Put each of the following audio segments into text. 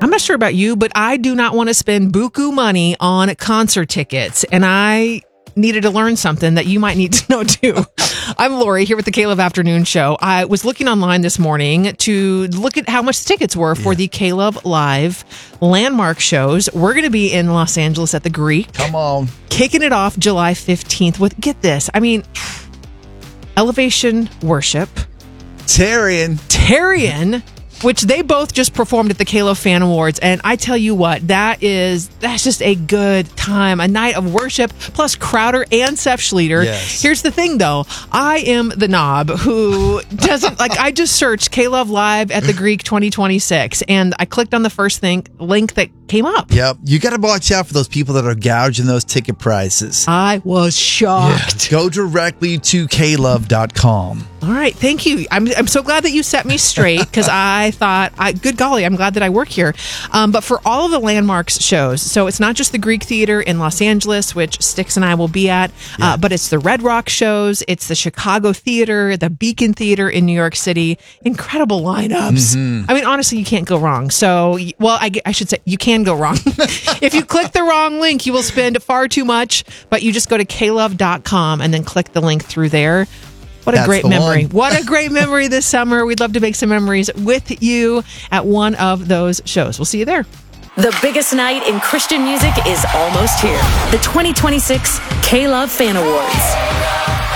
I'm not sure about you, but I do not want to spend buku money on concert tickets. And I needed to learn something that you might need to know too. I'm Lori here with the K-Love Afternoon Show. I was looking online this morning to look at how much tickets were for the K-Love Live landmark shows. We're going to be in Los Angeles at the Greek. Come on. Kicking it off July 15th with, get this, I mean, Elevation Worship. Tarian, which they both just performed at the K-Love Fan Awards. And I tell you what, that's just a good time. A night of worship, plus Crowder and Seth Schleter. Yes. Here's the thing, though. I am the knob who doesn't, I just searched K-Love Live at the Greek 2026, and I clicked on the first link that came up. Yep. You got to watch out for those people that are gouging those ticket prices. I was shocked. Yeah. Go directly to klove.com. All right, thank you. I'm so glad that you set me straight, because I thought, good golly, I'm glad that I work here. But for all of the landmarks shows, so it's not just the Greek Theater in Los Angeles, which Styx and I will be at, but it's the Red Rock shows, it's the Chicago Theater, the Beacon Theater in New York City. Incredible lineups. Mm-hmm. I mean, honestly, you can't go wrong. So, well, I should say you can go wrong. If you click the wrong link, you will spend far too much, but you just go to klove.com and then click the link through there. What a great memory. What a great memory this summer. We'd love to make some memories with you at one of those shows. We'll see you there. The biggest night in Christian music is almost here. The 2026 K-Love Fan Awards.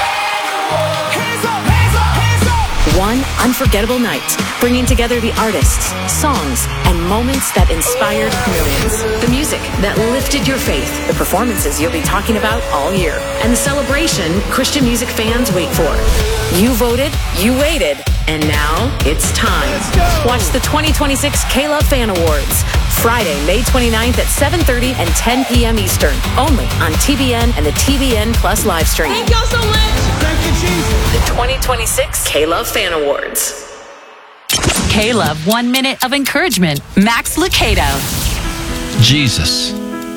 One unforgettable night, bringing together the artists, songs, and moments that inspired millions. The music that lifted your faith, the performances you'll be talking about all year, and the celebration Christian music fans wait for. You voted, you waited, and now it's time. Watch the 2026 K-Love Fan Awards, Friday, May 29th at 7:30 and 10 p.m. Eastern, only on TBN and the TBN Plus live stream. Thank y'all so much. Thank you, Jesus. The 2026 K-Love Fan Awards. K-Love 1 minute of encouragement. Max Lucado. Jesus.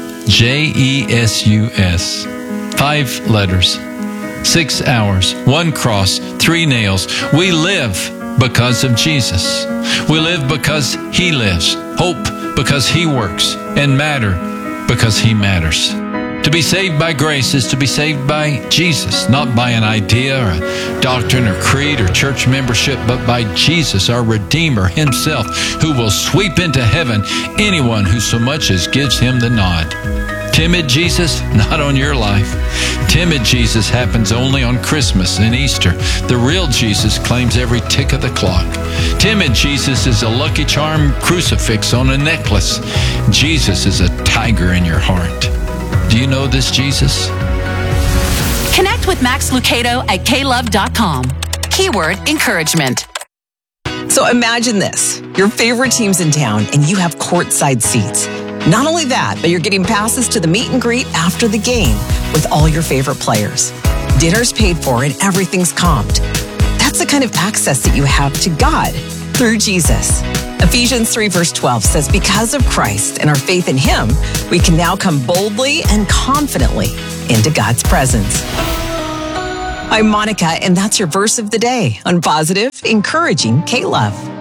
J-E-S-U-S. 5 letters. 6 hours. 1 cross. 3 nails. We live because of Jesus. We live because He lives. Hope because He works. And matter because He matters. To be saved by grace is to be saved by Jesus, not by an idea or a doctrine or creed or church membership, but by Jesus, our Redeemer Himself, who will sweep into heaven anyone who so much as gives Him the nod. Timid Jesus, not on your life. Timid Jesus happens only on Christmas and Easter. The real Jesus claims every tick of the clock. Timid Jesus is a Lucky Charm crucifix on a necklace. Jesus is a tiger in your heart. Do you know this Jesus? Connect with Max Lucado at klove.com. Keyword encouragement. So imagine this. Your favorite team's in town and you have courtside seats. Not only that, but you're getting passes to the meet and greet after the game with all your favorite players. Dinner's paid for and everything's comped. That's the kind of access that you have to God through Jesus. Ephesians 3 verse 12 says, because of Christ and our faith in Him, we can now come boldly and confidently into God's presence. I'm Monica, and that's your verse of the day on Positive, Encouraging K-Love.